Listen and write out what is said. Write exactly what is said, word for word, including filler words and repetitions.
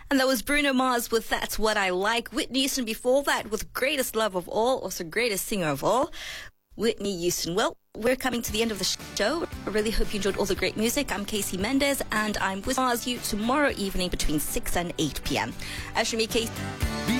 And that was Bruno Mars with That's What I Like. Whitney Houston before that with Greatest Love of All, also Greatest Singer of All, Whitney Houston. Well, we're coming to the end of the show. I really hope you enjoyed all the great music. I'm Casey Mendez, and I'm with you tomorrow evening between six and eight p.m. As for me, Casey...